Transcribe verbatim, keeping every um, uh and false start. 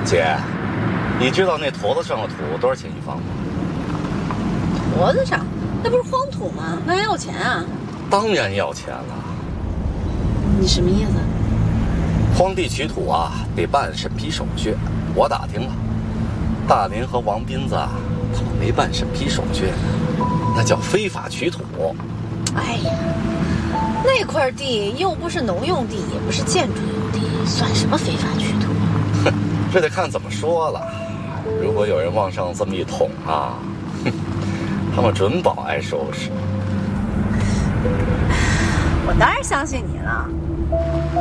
姐，你知道那坨子上的土多少钱一方吗？ 坨子上，那不是荒土吗？那还要钱啊？ 当然要钱了。 你什么意思？ 荒地取土啊，得办审批手续。我打听了，大林和王斌子他们没办审批手续，那叫非法取土。 哎呀，那块地又不是农用地，也不是建筑用地，算什么非法取土？ 哼，这得看怎么说了。如果有人往上这么一捅啊，哼，他们准保挨收拾。 我当然相信你了。